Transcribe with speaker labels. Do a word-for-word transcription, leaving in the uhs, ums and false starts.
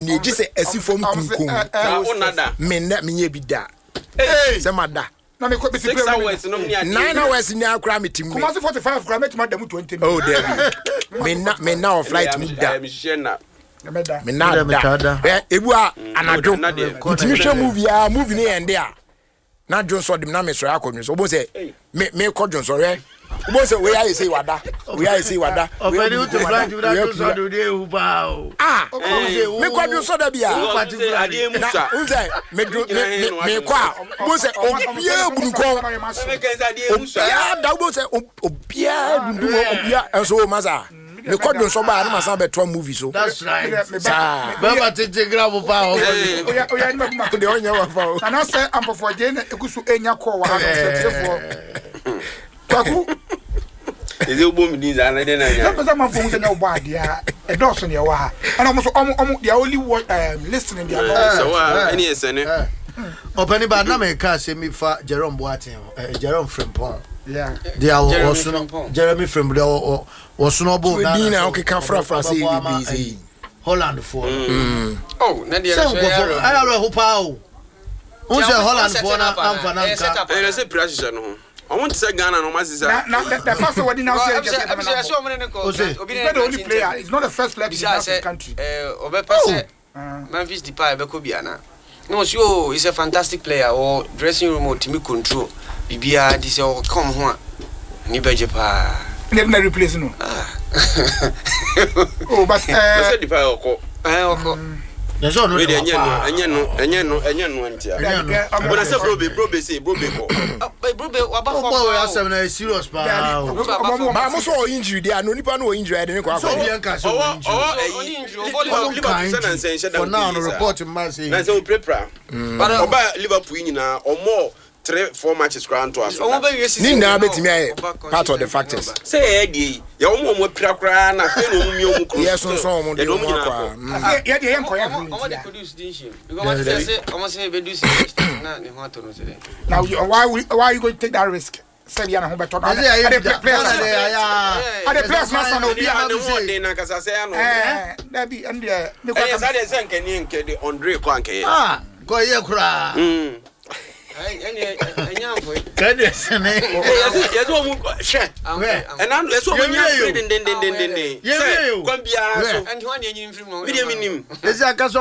Speaker 1: ne ji se asifom kunkum
Speaker 2: na onada
Speaker 1: me na me ye bi da se mada
Speaker 3: na me ko be
Speaker 2: six hours no me
Speaker 1: nine hours ni akra metim
Speaker 3: kuma se forty-five gram metim adamu twenty
Speaker 1: oh there me na me na of flight mu da me na da eh ebu a anadwo itimi hwe movie a movie ni ende a na John so dem na me so akodun so bo se me me ko John so re bo se we ayi say wada we ayi say wada
Speaker 4: o very to blind you that so do dey hu ba o
Speaker 1: ah me ko John so da bia
Speaker 2: ade musa
Speaker 1: unze me me me ko a bo se obia bunu ko
Speaker 2: me kan say ade musa
Speaker 1: ya da bo se obia dundu obia enso masa me ko John so ba na masa be to movie so
Speaker 4: that's right
Speaker 1: sa
Speaker 4: baba tete grab pa o
Speaker 3: oya oya ni ma ko
Speaker 1: de onya wa fa o
Speaker 3: na say ampofo je na ekusu enya ko wa ha tefo kwaku
Speaker 2: eze ogbo mi din za na de na nya
Speaker 3: so so ma fo nse na ogbo ade a e do so ne wa ha ana mo so omo omo they only um listening they are
Speaker 2: so wa any esene
Speaker 4: opani ba na me ka se mi fa Jerome Boateng Jerome Frimpong
Speaker 3: yeah
Speaker 4: they are also Jeremy Frimpong was no bo
Speaker 1: na na o ke ka fra fra say B C
Speaker 4: Holland for
Speaker 2: oh na dia
Speaker 4: so I are ho pa o o se Holland for na amfa na nka
Speaker 2: e se pressure no I want to say Ghana no masisa
Speaker 3: na na the first one now say
Speaker 5: obi
Speaker 3: the only player it's not the first player in this country
Speaker 5: eh obe pass Memphis Depay be ko bia na no so he's a fantastic player or dressing room or team control bibia this o come ho ni beje pa
Speaker 3: never replace no oh but
Speaker 2: eh Depay oko
Speaker 5: eh oko
Speaker 4: yes no
Speaker 2: we enye no enye no enye no enye no ntia but say bro be bro be say bro be ko
Speaker 5: bro be waba for
Speaker 4: oh ya seven na serious pa
Speaker 1: ba mo so injury dia no nipa no injury de ne kwa kwa
Speaker 2: oh oh injury Liverpool say na nsen she da
Speaker 4: for now no report man say
Speaker 2: na say o prepare but oba Liverpool nyina omo three four matches crown to us
Speaker 1: ni na betimi aye part of the factors
Speaker 2: say e dey ya omo omo pira kra na fe no omo mi omo kro
Speaker 1: yes so so omo dey omo kwa
Speaker 3: ya dey enko ya
Speaker 5: omo dey produce dinship because they say omo say produce na ne ho ato no today
Speaker 3: now why why you going to take that risk say ya na ho beto na the players are the players na sana obi
Speaker 2: a no dey na kasa say ano
Speaker 3: eh na bi and the
Speaker 2: ne kwa say dey say nkani nke dey Andre kwa nke
Speaker 4: ah ko ye kura
Speaker 2: mm
Speaker 5: Hey, any any amfo.
Speaker 4: Goodness me.
Speaker 2: Yes, yes, o mu hwe. And and yes o mu nya den den den den den. Say, kwambia so.
Speaker 5: And who any nyim film no.
Speaker 2: Bi dey minim.
Speaker 4: Ezi aka